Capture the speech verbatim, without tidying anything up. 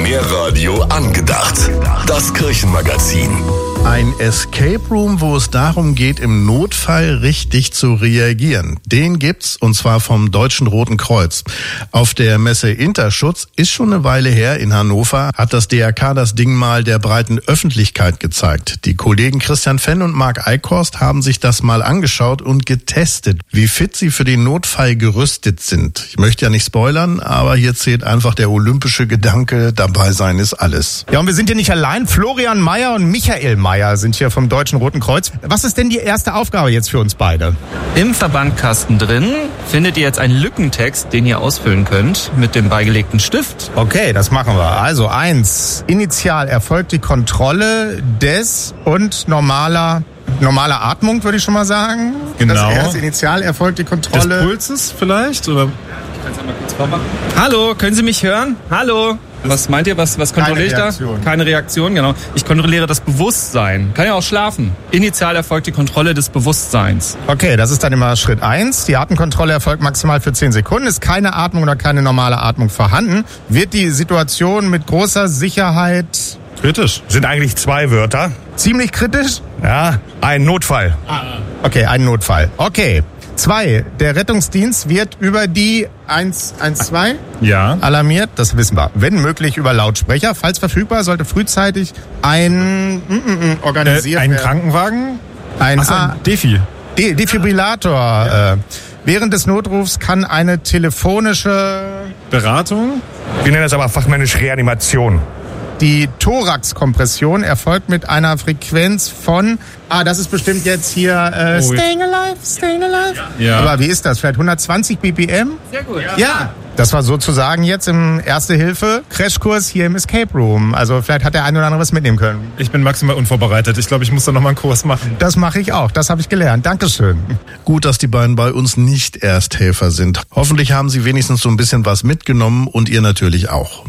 Mehr Radio angedacht. Das Kirchenmagazin. Ein Escape Room, wo es darum geht, im Notfall richtig zu reagieren. Den gibt's, und zwar vom Deutschen Roten Kreuz. Auf der Messe Interschutz, ist schon eine Weile her in Hannover, hat das D R K das Ding mal der breiten Öffentlichkeit gezeigt. Die Kollegen Christian Fenn und Marc Eichhorst haben sich das mal angeschaut und getestet, wie fit sie für den Notfall gerüstet sind. Ich möchte ja nicht spoilern, aber hier zählt einfach der olympische Gedanke, dabei sein ist alles. Ja, und wir sind hier nicht allein. Florian Meyer und Michael Meyer sind hier vom Deutschen Roten Kreuz. Was ist denn die erste Aufgabe jetzt für uns beide? Im Verbandkasten drin findet ihr jetzt einen Lückentext, den ihr ausfüllen könnt mit dem beigelegten Stift. Okay, das machen wir. Also eins, initial erfolgt die Kontrolle des und normaler Normale Atmung, würde ich schon mal sagen. Genau. Das erste initial erfolgt die Kontrolle des Pulses vielleicht? Oder? Ich kann es einmal kurz vormachen. Hallo, können Sie mich hören? Hallo. Was meint ihr? Was, was kontrolliere ich da? Keine Reaktion, genau. Ich kontrolliere das Bewusstsein. Kann ja auch schlafen. Initial erfolgt die Kontrolle des Bewusstseins. Okay, das ist dann immer Schritt eins. Die Atemkontrolle erfolgt maximal für zehn Sekunden. Ist keine Atmung oder keine normale Atmung vorhanden, wird die Situation mit großer Sicherheit... Kritisch. Sind eigentlich zwei Wörter. Ziemlich kritisch? Ja, ein Notfall. Okay, ein Notfall. Okay. Zwei, der Rettungsdienst wird über die eins eins zwei ja. alarmiert, das wissen wir. Wenn möglich über Lautsprecher. Falls verfügbar, sollte frühzeitig ein mm, mm, organisiert äh, ein werden. Krankenwagen? Ein, Achso, ein Defi. De- Defibrillator. Ja. Äh, während des Notrufs kann eine telefonische Beratung? Wir nennen das aber fachmännisch Reanimation. Die Thoraxkompression erfolgt mit einer Frequenz von, ah, das ist bestimmt jetzt hier, äh, oh, Staying Alive, Staying Alive. Ja. Aber wie ist das? Vielleicht hundertzwanzig B P M? Sehr gut. Ja. ja. Das war sozusagen jetzt im Erste-Hilfe-Crashkurs hier im Escape Room. Also vielleicht hat der eine oder andere was mitnehmen können. Ich bin maximal unvorbereitet. Ich glaube, ich muss da noch mal einen Kurs machen. Das mache ich auch. Das habe ich gelernt. Dankeschön. Gut, dass die beiden bei uns nicht Ersthelfer sind. Hoffentlich haben sie wenigstens so ein bisschen was mitgenommen und ihr natürlich auch.